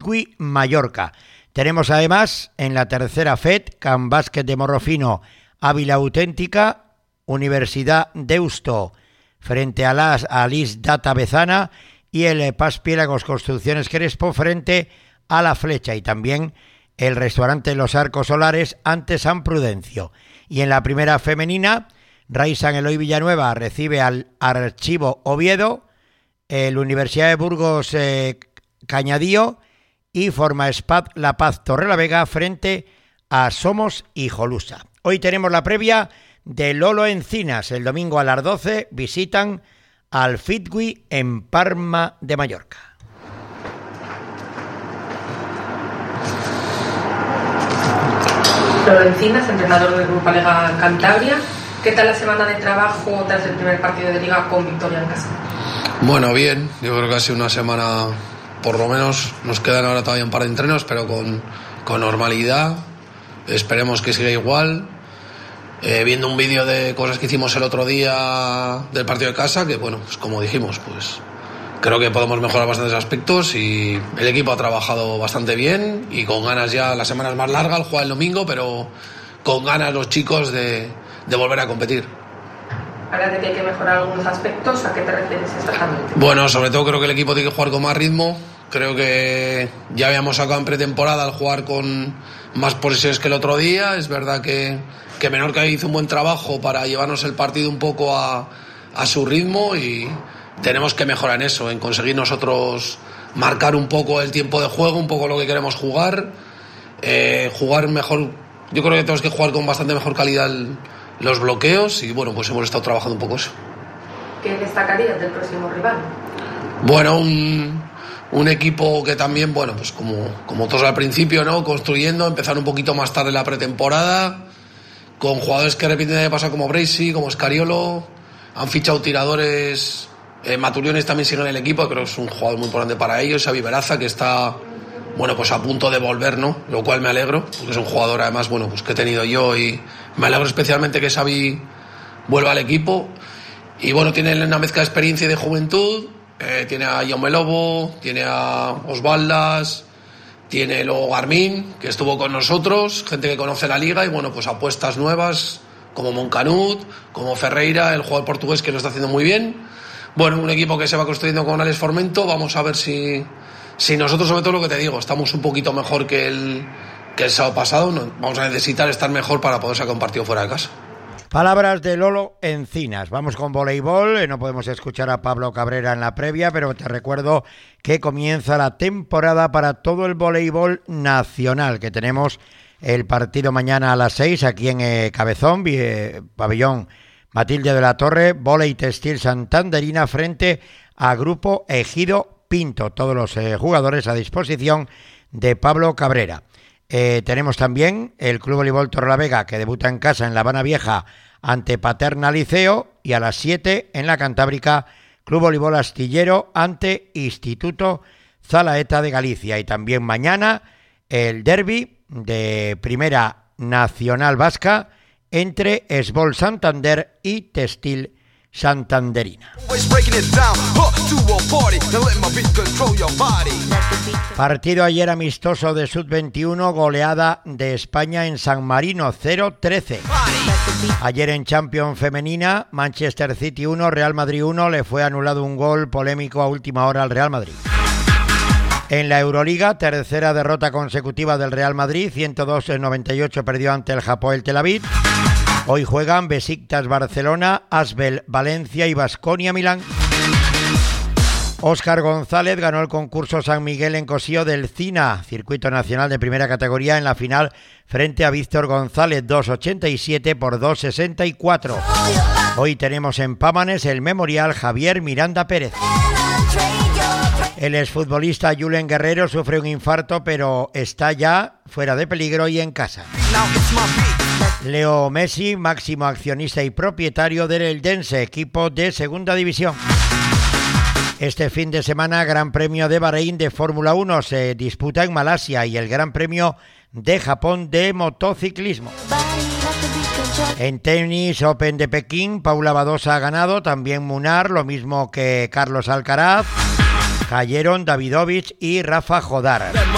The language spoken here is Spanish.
Fitwi Mallorca. Tenemos además en la tercera FED, Can Básquet de Morrofino, Ávila Auténtica, Universidad Deusto frente a las Alice Data Bezana y el Paspiélagos Construcciones Crespo frente a La Flecha, y también el restaurante Los Arcos Solares ante San Prudencio. Y en la primera femenina, Ray San Eloy Villanueva recibe al Archivo Oviedo, el Universidad de Burgos Cañadío y Forma Spat La Paz Torrelavega frente a Somos Hijolusa. Hoy tenemos la previa de Lolo Encinas. El domingo a las 12 visitan al Fitwi en Palma de Mallorca. Lolo Encinas, entrenador del Grupo Lega Cantabria. ¿Qué tal la semana de trabajo tras el primer partido de Liga con victoria en casa? Bueno, bien. Yo creo que ha sido una semana, por lo menos, nos quedan ahora todavía un par de entrenos, pero con normalidad. Esperemos que siga igual. Viendo un vídeo de cosas que hicimos el otro día del partido de casa, que bueno, pues como dijimos, pues creo que podemos mejorar bastantes aspectos y el equipo ha trabajado bastante bien y con ganas. Ya la semana es más larga, el juega el domingo, pero con ganas los chicos de volver a competir. Ahora de que hay que mejorar algunos aspectos, ¿a qué te refieres exactamente? Bueno, sobre todo creo que el equipo tiene que jugar con más ritmo. Creo que ya habíamos sacado en pretemporada al jugar con más posesiones que el otro día. Es verdad que Menorca hizo un buen trabajo para llevarnos el partido un poco a su ritmo y tenemos que mejorar en eso, en conseguir nosotros marcar un poco el tiempo de juego, un poco lo que queremos jugar, jugar mejor. Yo creo que tenemos que jugar con bastante mejor calidad los bloqueos y bueno, pues hemos estado trabajando un poco eso. ¿Qué destacarías del próximo rival? Bueno, un equipo que también, bueno, pues como todos al principio, ¿no? Construyendo, empezar un poquito más tarde la pretemporada, con jugadores que repiten el año pasado como Bracy, como Scariolo, han fichado tiradores, Maturiones también sigue en el equipo, creo que es un jugador muy importante para ellos, Xavi Veraza, que está, bueno, pues a punto de volver, ¿no? Lo cual me alegro, porque es un jugador además, bueno, pues que he tenido yo y me alegro especialmente que Xavi vuelva al equipo. Y bueno, tiene una mezcla de experiencia y de juventud, tiene a Jaume Lobo, tiene a Osvaldas, tiene luego Garmin, que estuvo con nosotros, gente que conoce la liga y bueno, pues apuestas nuevas como Moncanut, como Ferreira, el jugador portugués que lo está haciendo muy bien. Bueno, un equipo que se va construyendo con Alex Formento. Vamos a ver si nosotros, sobre todo lo que te digo, estamos un poquito mejor que el sábado pasado. Vamos a necesitar estar mejor para poder sacar un partido fuera de casa. Palabras de Lolo Encinas. Vamos con voleibol. No podemos escuchar a Pablo Cabrera en la previa, pero te recuerdo que comienza la temporada para todo el voleibol nacional, que tenemos el partido mañana a las 6 aquí en Cabezón, pabellón Matilde de la Torre, Voley Textil Santanderina frente a Grupo Ejido Pinto. Todos los jugadores a disposición de Pablo Cabrera. Tenemos también el Club Voleibol Torrelavega, que debuta en casa en La Habana Vieja ante Paterna Liceo, y a las 7 en la Cantábrica Club Voleibol Astillero ante Instituto Zalaeta de Galicia. Y también mañana el derbi de Primera Nacional Vasca entre Esbol Santander y Textil Santanderina. Partido ayer amistoso de Sub-21, goleada de España en San Marino, 0-13. Ayer en Champions Femenina, Manchester City 1, Real Madrid 1, le fue anulado un gol polémico a última hora al Real Madrid. En la Euroliga, tercera derrota consecutiva del Real Madrid, 102-98 perdió ante el Hapoel Tel Aviv. Hoy juegan Besiktas Barcelona, Asbel Valencia y Baskonia Milán. Óscar González ganó el concurso San Miguel en Cosío del CINA, circuito nacional de primera categoría, en la final frente a Víctor González, 2.87 por 2.64. Hoy tenemos en Pámanes el memorial Javier Miranda Pérez. El exfutbolista Julen Guerrero sufre un infarto, pero está ya fuera de peligro y en casa. Leo Messi, máximo accionista y propietario del Eldense, equipo de segunda división. Este fin de semana, Gran Premio de Bahrein de Fórmula 1 se disputa en Malasia y el Gran Premio de Japón de motociclismo. En tenis, Open de Pekín, Paula Badosa ha ganado, también Munar, lo mismo que Carlos Alcaraz. Cayeron Davidovich y Rafa Jodar.